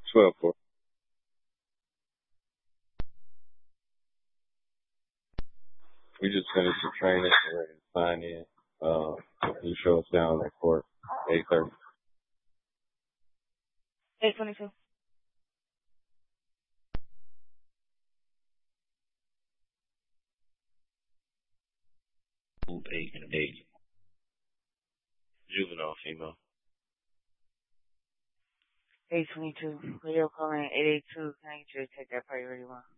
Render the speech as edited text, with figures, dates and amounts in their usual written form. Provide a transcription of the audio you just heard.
12-4. We just finished the training. We're ready to sign in. You show us down at court, 8:30. 8:22. 8-8. Juvenile female. 8:22. Radio calling 882. Can I get you to take that priority one?